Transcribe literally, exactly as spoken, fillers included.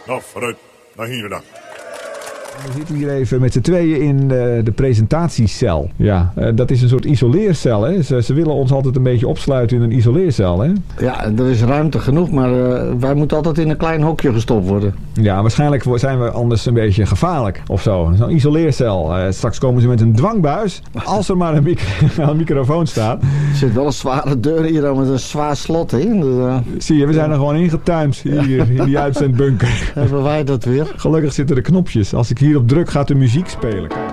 Nou, vooruit. Naar hier dan. We zitten hier even met z'n tweeën in uh, de presentatiecel. Ja, uh, dat is een soort isoleercel. Hè? Ze, ze willen ons altijd een beetje opsluiten in een isoleercel. Hè? Ja, er is ruimte genoeg, maar uh, wij moeten altijd in een klein hokje gestopt worden. Ja, waarschijnlijk zijn we anders een beetje gevaarlijk of zo. Zo'n isoleercel. Uh, straks komen ze met een dwangbuis. Als er maar een, mic- een microfoon staat. Er zit wel een zware deur hier met een zwaar slot in. Dus, uh, Zie je, we zijn er gewoon ingetuimd hier ja. in die uitzendbunker. Hebben wij dat weer? Gelukkig zitten er knopjes. Als ik hierop druk gaat de muziek spelen.